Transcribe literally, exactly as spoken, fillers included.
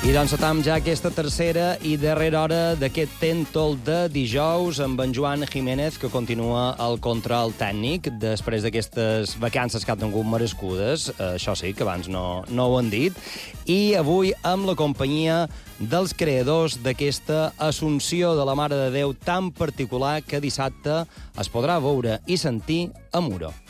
I doncs atam ja aquesta tercera i darrera hora d'aquest Tentol de dijous amb en Joan Jiménez, que continua al control tècnic després d'aquestes vacances que han tingut merescudes. Això sí, que abans no, no ho han dit. I avui amb la companyia dels creadors d'aquesta Assumpció de la Mare de Déu tan particular que dissabte es podrà veure i sentir a Muro.